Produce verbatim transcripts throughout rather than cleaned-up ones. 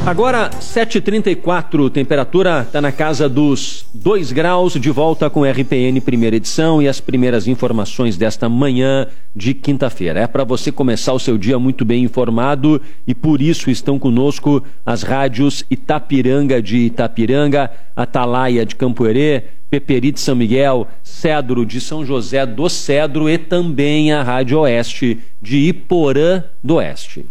Agora, sete e trinta e quatro, temperatura está na casa dos dois graus, de volta com R P N primeira edição e as primeiras informações desta manhã de quinta-feira. É para você começar o seu dia muito bem informado e por isso estão conosco as rádios Itapiranga de Itapiranga, Atalaia de Campoerê, Peperi de São Miguel, Cedro de São José do Cedro e também a Rádio Oeste de Iporã do Oeste.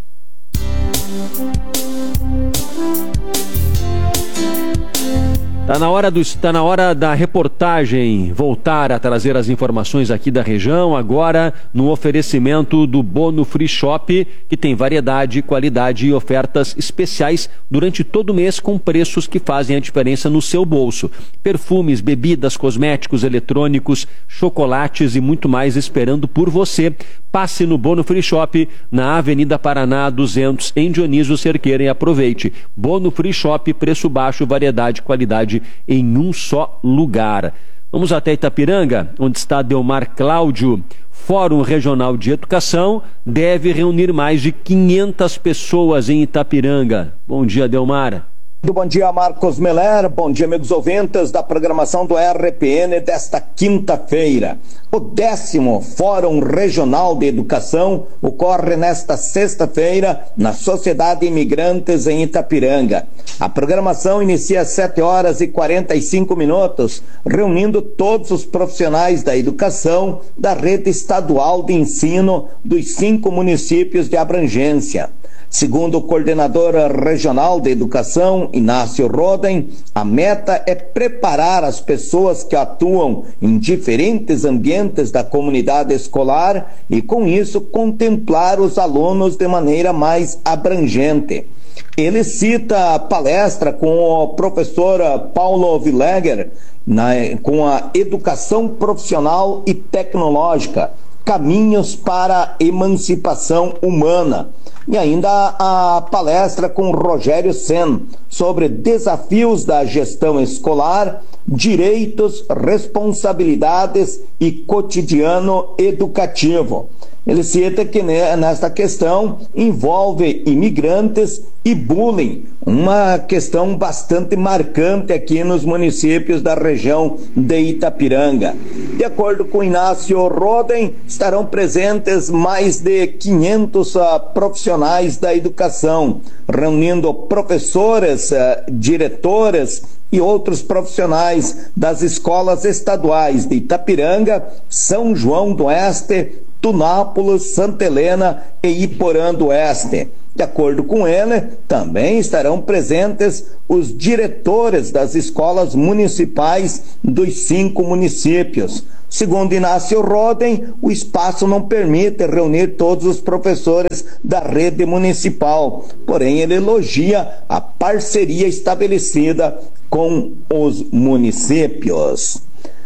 Está na hora do, tá na hora da reportagem voltar a trazer as informações aqui da região, agora no oferecimento do Bono Free Shop, que tem variedade, qualidade e ofertas especiais durante todo o mês com preços que fazem a diferença no seu bolso. Perfumes, bebidas, cosméticos, eletrônicos, chocolates e muito mais esperando por você. Passe no Bono Free Shop, na Avenida Paraná duzentos, em Dionísio Cerqueira, e aproveite. Bono Free Shop, preço baixo, variedade, qualidade em um só lugar. Vamos até Itapiranga, onde está Delmar Cláudio. Fórum Regional de Educação deve reunir mais de quinhentas pessoas em Itapiranga. Bom dia, Delmar. Bom dia, Marcos Meller. Bom dia, amigos ouvintes da programação do R P N desta quinta-feira. O décimo Fórum Regional de Educação ocorre nesta sexta-feira na Sociedade Imigrantes em Itapiranga. A programação inicia às sete horas e quarenta e cinco minutos, reunindo todos os profissionais da educação da rede estadual de ensino dos cinco municípios de abrangência. Segundo o coordenador regional de educação, Inácio Roden, a meta é preparar as pessoas que atuam em diferentes ambientes da comunidade escolar e, com isso, contemplar os alunos de maneira mais abrangente. Ele cita a palestra com o professor Paulo Vileger, na, com a educação profissional e tecnológica, caminhos para a emancipação humana. E ainda a palestra com Rogério Sen sobre desafios da gestão escolar, direitos, responsabilidades e cotidiano educativo. Ele cita que nesta questão envolve imigrantes e bullying, uma questão bastante marcante aqui nos municípios da região de Itapiranga. De acordo com Inácio Roden, estarão presentes mais de quinhentos uh, profissionais da educação, reunindo professores, uh, diretores e outros profissionais das escolas estaduais de Itapiranga, São João do Oeste, Tunápolis, Santa Helena e Iporã do Oeste. De acordo com ele, também estarão presentes os diretores das escolas municipais dos cinco municípios. Segundo Inácio Roden, o espaço não permite reunir todos os professores da rede municipal, porém ele elogia a parceria estabelecida com os municípios.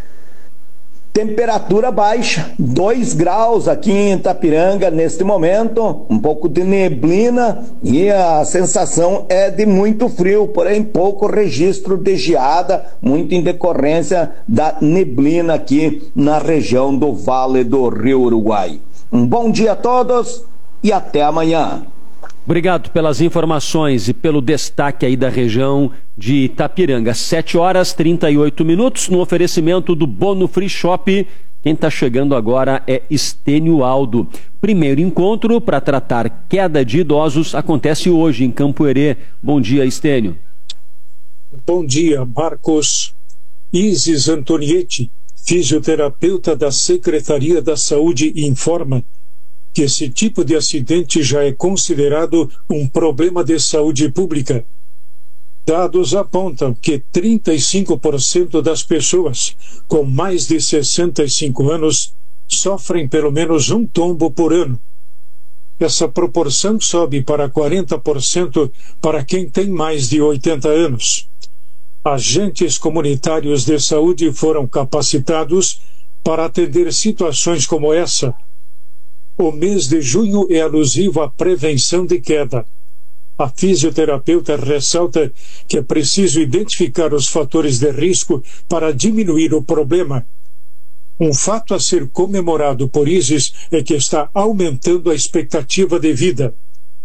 Temperatura baixa, dois graus aqui em Itapiranga neste momento, um pouco de neblina e a sensação é de muito frio, porém pouco registro de geada, muito em decorrência da neblina aqui na região do Vale do Rio Uruguai. Um bom dia a todos e até amanhã. Obrigado pelas informações e pelo destaque aí da região de Itapiranga. sete horas e trinta e oito minutos no oferecimento do Bono Free Shop. Quem está chegando agora é Estênio Aldo. Primeiro encontro para tratar queda de idosos acontece hoje em Campoerê. Bom dia, Estênio. Bom dia, Marcos. Isis Antonietti, fisioterapeuta da Secretaria da Saúde, informa que esse tipo de acidente já é considerado um problema de saúde pública. Dados apontam que trinta e cinco por cento das pessoas com mais de sessenta e cinco anos sofrem pelo menos um tombo por ano. Essa proporção sobe para quarenta por cento para quem tem mais de oitenta anos. Agentes comunitários de saúde foram capacitados para atender situações como essa. O mês de junho é alusivo à prevenção de queda. A fisioterapeuta ressalta que é preciso identificar os fatores de risco para diminuir o problema. Um fato a ser comemorado por Isis é que está aumentando a expectativa de vida.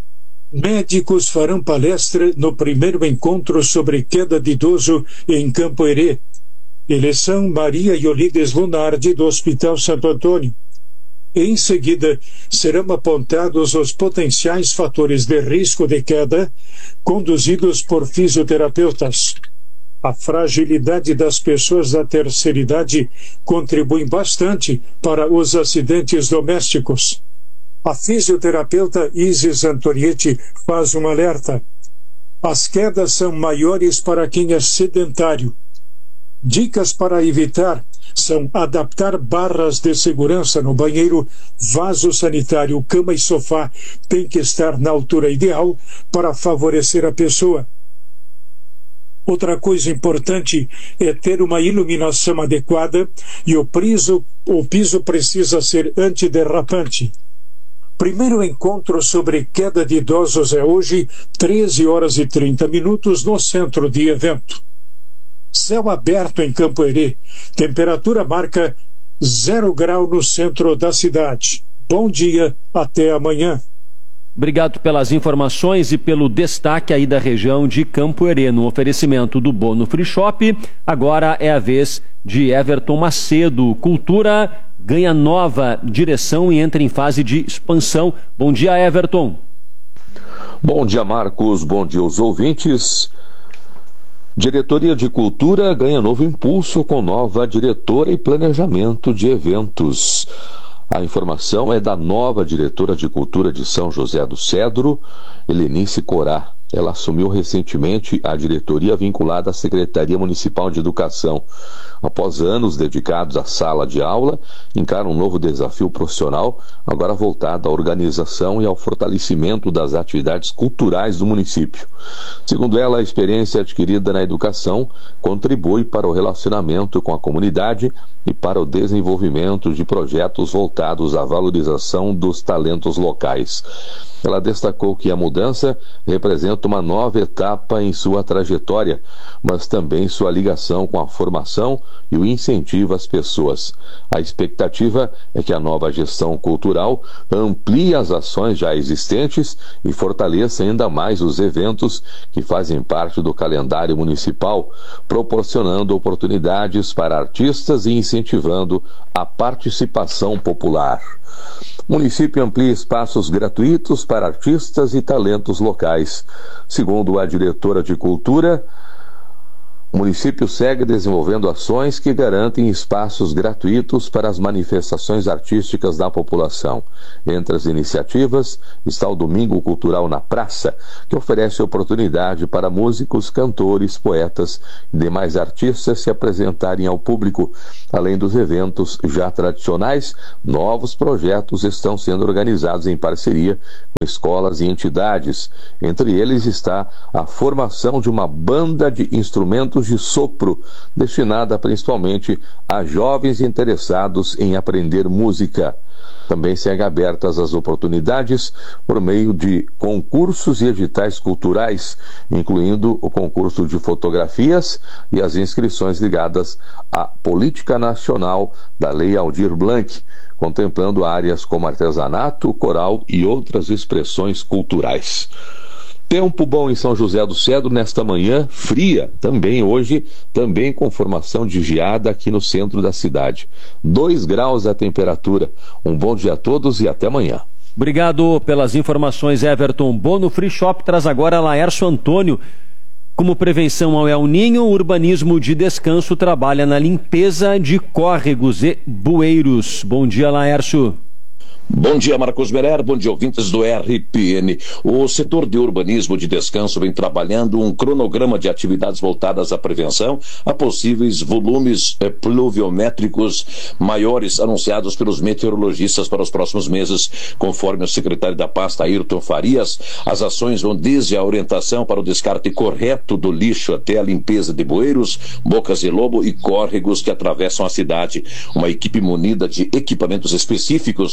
Médicos farão palestra no primeiro encontro sobre queda de idoso em Campo Herê. Eleição Maria Iolides Lunardi, do Hospital Santo Antônio. Em seguida, serão apontados os potenciais fatores de risco de queda, conduzidos por fisioterapeutas. A fragilidade das pessoas da terceira idade contribui bastante para os acidentes domésticos. A fisioterapeuta Isis Antonietti faz um alerta. As quedas são maiores para quem é sedentário. Dicas para evitar são adaptar barras de segurança no banheiro, vaso sanitário, cama e sofá tem que estar na altura ideal para favorecer a pessoa. Outra coisa importante é ter uma iluminação adequada e o piso, o piso precisa ser antiderrapante. Primeiro encontro sobre queda de idosos é hoje, treze horas e trinta minutos, no centro de evento. Céu aberto em Campo Herê. Temperatura marca zero grau no centro da cidade. Bom dia, até amanhã. Obrigado pelas informações e pelo destaque aí da região de Campo Herê. No oferecimento do Bono Free Shop, agora é a vez de Everton Macedo. Cultura ganha nova direção e entra em fase de expansão. Bom dia, Everton. Bom dia, Marcos. Bom dia aos ouvintes. Diretoria de Cultura ganha novo impulso com nova diretora e planejamento de eventos. A informação é da nova diretora de Cultura de São José do Cedro, Helenice Corá. Ela assumiu recentemente a diretoria vinculada à Secretaria Municipal de Educação. Após anos dedicados à sala de aula, encara um novo desafio profissional, agora voltado à organização e ao fortalecimento das atividades culturais do município. Segundo ela, a experiência adquirida na educação contribui para o relacionamento com a comunidade e para o desenvolvimento de projetos voltados à valorização dos talentos locais. Ela destacou que a mudança representa uma nova etapa em sua trajetória, mas também sua ligação com a formação e o incentivo às pessoas. A expectativa é que a nova gestão cultural amplie as ações já existentes e fortaleça ainda mais os eventos que fazem parte do calendário municipal, proporcionando oportunidades para artistas e incentivando a participação popular. O município amplia espaços gratuitos para artistas e talentos locais. Segundo a diretora de Cultura, o município segue desenvolvendo ações que garantem espaços gratuitos para as manifestações artísticas da população. Entre as iniciativas está o Domingo Cultural na Praça, que oferece oportunidade para músicos, cantores, poetas e demais artistas se apresentarem ao público. Além dos eventos já tradicionais, novos projetos estão sendo organizados em parceria com escolas e entidades. Entre eles está a formação de uma banda de instrumentos de sopro, destinada principalmente a jovens interessados em aprender música. Também seguem abertas as oportunidades por meio de concursos e editais culturais, incluindo o concurso de fotografias e as inscrições ligadas à Política Nacional da Lei Aldir Blanc, contemplando áreas como artesanato, coral e outras expressões culturais. Tempo bom em São José do Cedro nesta manhã, fria, também hoje, também com formação de geada aqui no centro da cidade. Dois graus a temperatura. Um bom dia a todos e até amanhã. Obrigado pelas informações, Everton. Bono Free Shop traz agora Laércio Antônio. Como prevenção ao El Ninho, o urbanismo de descanso trabalha na limpeza de córregos e bueiros. Bom dia, Laércio. Bom dia, Marcos Merer, bom dia, ouvintes do R P N. O setor de urbanismo de descanso vem trabalhando um cronograma de atividades voltadas à prevenção a possíveis volumes eh, pluviométricos maiores anunciados pelos meteorologistas para os próximos meses. Conforme o secretário da pasta, Ayrton Farias, as ações vão desde a orientação para o descarte correto do lixo até a limpeza de bueiros, bocas de lobo e córregos que atravessam a cidade. Uma equipe munida de equipamentos específicos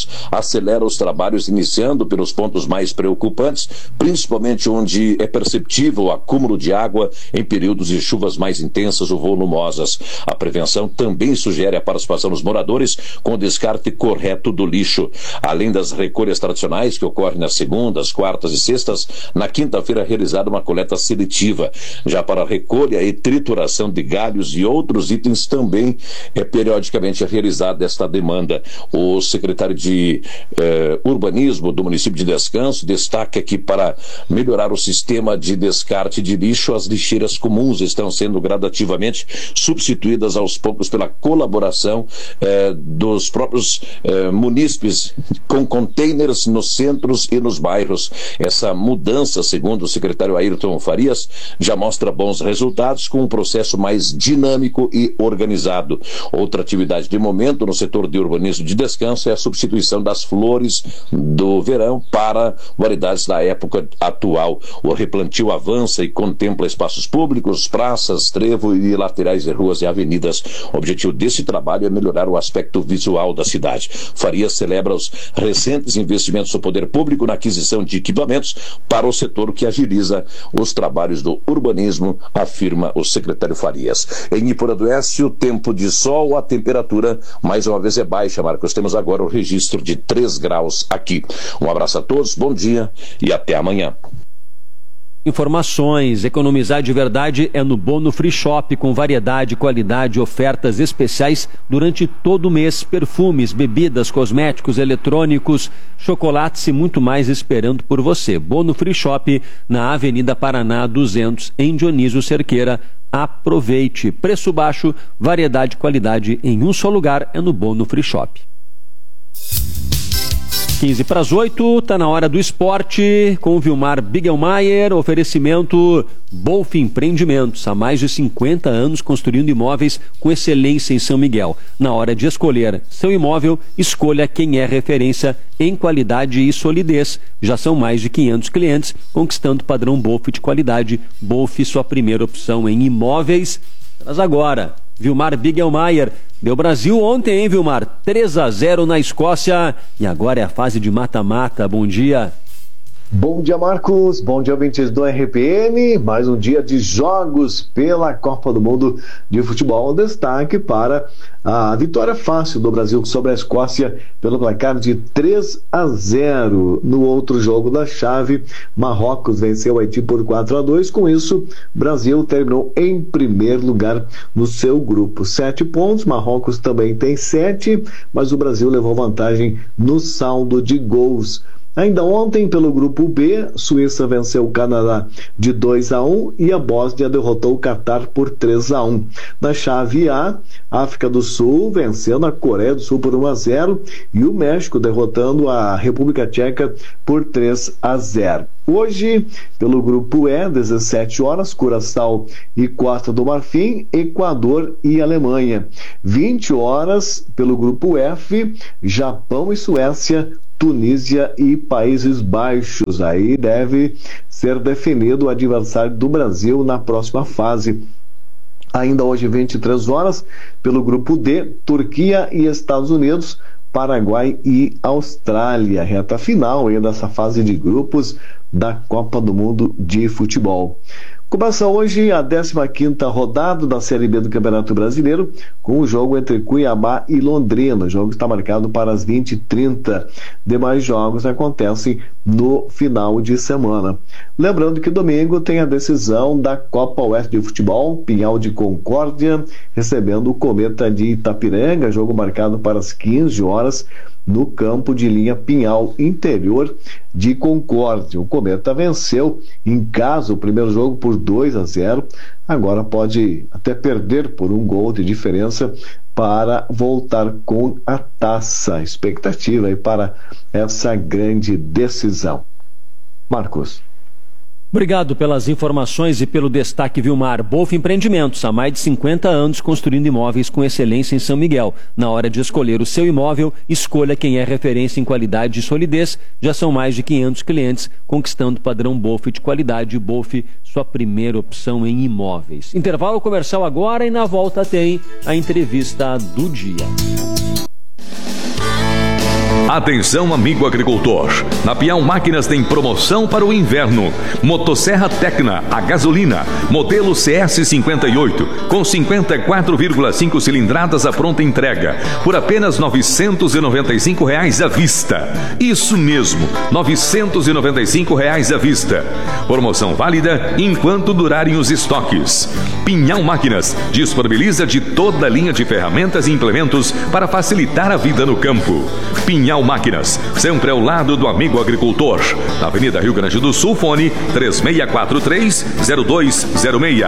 acelera os trabalhos, iniciando pelos pontos mais preocupantes, principalmente onde é perceptível o acúmulo de água em períodos de chuvas mais intensas ou volumosas. A prevenção também sugere a participação dos moradores com o descarte correto do lixo. Além das recolhas tradicionais que ocorrem nas segundas, quartas e sextas, na quinta-feira é realizada uma coleta seletiva. Já para a recolha e trituração de galhos e outros itens também é periodicamente realizada esta demanda. O secretário de eh, Urbanismo do município de Descanso destaca que para melhorar o sistema de descarte de lixo, as lixeiras comuns estão sendo gradativamente substituídas aos poucos pela colaboração eh, dos próprios eh, munícipes com containers nos centros e nos bairros. Essa mudança, segundo o secretário Ayrton Farias, já mostra bons resultados com um processo mais dinâmico e organizado. Outra atividade de momento no setor de urbanismo de Descanso é a substituição das flores do verão para variedades da época atual. O replantio avança e contempla espaços públicos, praças, trevo e laterais de ruas e avenidas. O objetivo desse trabalho é melhorar o aspecto visual da cidade. Farias celebra os recentes investimentos do poder público na aquisição de equipamentos para o setor que agiliza os trabalhos do urbanismo, afirma o secretário Farias. Em Iporã do Oeste, o tempo de sol, a temperatura mais uma vez é baixa, Marcos. Temos agora o registro de três graus aqui. Um abraço a todos, bom dia e até amanhã. Informações, economizar de verdade é no Bono Free Shop, com variedade, qualidade e ofertas especiais durante todo o mês. Perfumes, bebidas, cosméticos, eletrônicos, chocolates e muito mais esperando por você. Bono Free Shop, na Avenida Paraná duzentos, em Dionísio Cerqueira. Aproveite. Preço baixo, variedade e qualidade em um só lugar, é no Bono Free Shop. quinze para as oito, está na hora do esporte com o Vilmar Bigelmaier, oferecimento Bolf Empreendimentos, há mais de cinquenta anos construindo imóveis com excelência em São Miguel. Na hora de escolher seu imóvel, escolha quem é referência em qualidade e solidez. Já são mais de quinhentos clientes conquistando o padrão Bolf de qualidade. Bolf, sua primeira opção em imóveis. Traz agora Vilmar Bigelmaier. Deu Brasil ontem, hein, Vilmar? três a zero na Escócia e agora é a fase de mata-mata. Bom dia. Bom dia, Marcos. Bom dia, ouvintes do R P N. Mais um dia de jogos pela Copa do Mundo de Futebol. Um destaque para a vitória fácil do Brasil sobre a Escócia pelo placar de três a zero. No outro jogo da chave, Marrocos venceu o Haiti por quatro a dois. Com isso, Brasil terminou em primeiro lugar no seu grupo. Sete pontos, Marrocos também tem sete, mas o Brasil levou vantagem no saldo de gols. Ainda ontem, pelo grupo B, Suíça venceu o Canadá de dois a um e a Bósnia derrotou o Catar por três a um. Na chave A, África do Sul vencendo a Coreia do Sul por um a zero e o México derrotando a República Tcheca por três a zero. Hoje, pelo grupo E, dezessete horas, Curaçao e Costa do Marfim, Equador e Alemanha. vinte horas, pelo grupo F, Japão e Suécia, Tunísia e Países Baixos. Aí deve ser definido o adversário do Brasil na próxima fase. Ainda hoje, vinte e três horas, pelo grupo D, Turquia e Estados Unidos, Paraguai e Austrália. Reta final aí dessa fase de grupos da Copa do Mundo de Futebol. Começa hoje a décima quinta rodada da Série B do Campeonato Brasileiro, com o jogo entre Cuiabá e Londrina. O jogo está marcado para as vinte e trinta. Demais jogos acontecem no final de semana. Lembrando que domingo tem a decisão da Copa Oeste de Futebol, Pinhal de Concórdia, recebendo o Cometa de Itapiranga, jogo marcado para as quinze horas, no campo de linha Pinhal, interior de Concórdia. O Cometa venceu em casa o primeiro jogo por dois a zero, agora pode até perder por um gol de diferença para voltar com a taça. Expectativa aí para essa grande decisão. Marcos. Obrigado pelas informações e pelo destaque, Vilmar. Bolf Empreendimentos, há mais de cinquenta anos construindo imóveis com excelência em São Miguel. Na hora de escolher o seu imóvel, escolha quem é referência em qualidade e solidez. Já são mais de quinhentos clientes conquistando o padrão Bolf de qualidade. Bolf, sua primeira opção em imóveis. Intervalo comercial agora e na volta tem a entrevista do dia. Atenção, amigo agricultor. Na Piau Máquinas tem promoção para o inverno. Motosserra Tecna, a gasolina, modelo C S cinquenta e oito, com cinquenta e quatro vírgula cinco cilindradas à pronta entrega, por apenas novecentos e noventa e cinco reais à vista. Isso mesmo, novecentos e noventa e cinco reais à vista. Promoção válida enquanto durarem os estoques. Pinhal Máquinas disponibiliza de toda a linha de ferramentas e implementos para facilitar a vida no campo. Pinhal Máquinas, sempre ao lado do amigo agricultor. Na Avenida Rio Grande do Sul, fone três seis quatro três, zero dois zero seis.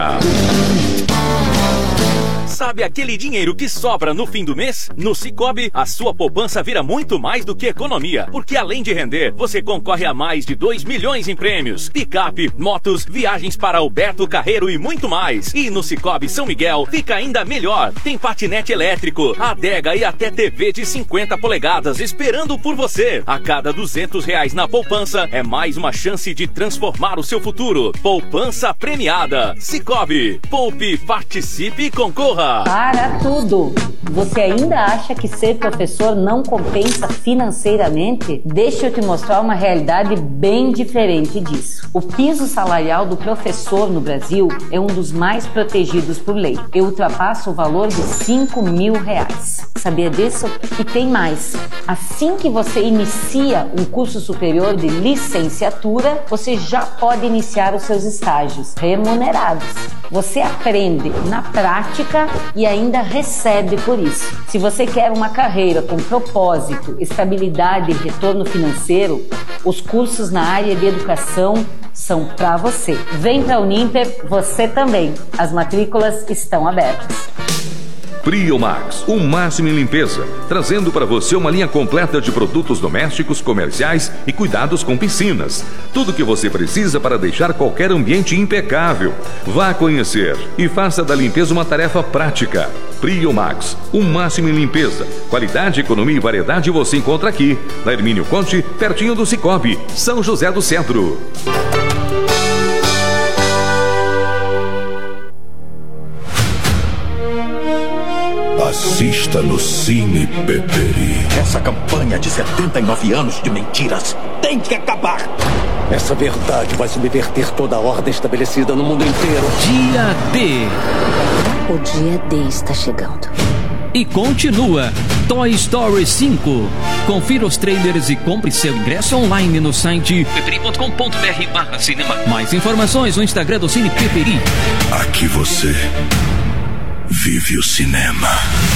Sabe aquele dinheiro que sobra no fim do mês? No Sicoob, a sua poupança vira muito mais do que economia, porque além de render, você concorre a mais de dois milhões em prêmios, picape, motos, viagens para Alberto Carreiro e muito mais. E no Sicoob São Miguel fica ainda melhor. Tem patinete elétrico, adega e até T V de cinquenta polegadas esperando por você. A cada duzentos reais na poupança é mais uma chance de transformar o seu futuro. Poupança premiada. Sicoob. Poupe, participe e concorra. Para tudo! Você ainda acha que ser professor não compensa financeiramente? Deixa eu te mostrar uma realidade bem diferente disso. O piso salarial do professor no Brasil é um dos mais protegidos por lei. Eu ultrapasso o valor de cinco mil reais. Sabia disso? E tem mais. Assim que você inicia um curso superior de licenciatura, você já pode iniciar os seus estágios remunerados. Você aprende na prática e ainda recebe por isso. Se você quer uma carreira com propósito, estabilidade e retorno financeiro, os cursos na área de educação são para você. Vem para a Uninter, você também. As matrículas estão abertas. Priomax, o máximo em limpeza, trazendo para você uma linha completa de produtos domésticos, comerciais e cuidados com piscinas. Tudo o que você precisa para deixar qualquer ambiente impecável. Vá conhecer e faça da limpeza uma tarefa prática. Priomax, o máximo em limpeza. Qualidade, economia e variedade você encontra aqui, na Hermínio Conte, pertinho do Sicoob, São José do Centro. Assista no Cine Peperi. Essa campanha de setenta e nove anos de mentiras tem que acabar. Essa verdade vai subverter toda a ordem estabelecida no mundo inteiro. Dia D. O dia D está chegando. E continua Toy Story cinco. Confira os trailers e compre seu ingresso online no site peperi ponto com ponto br barra cinema. Mais informações no Instagram do Cine Peperi. Aqui você vive o cinema.